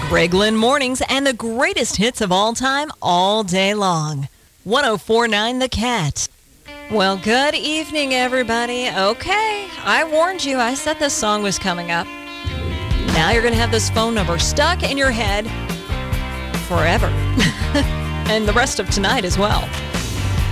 Greg Lynn Mornings and the greatest hits of all time all day long. 104.9 The Cat. Well, good evening, everybody. Okay, I warned you. I said this song was coming up. Now you're going to have this phone number stuck in your head forever. And the rest of tonight as well.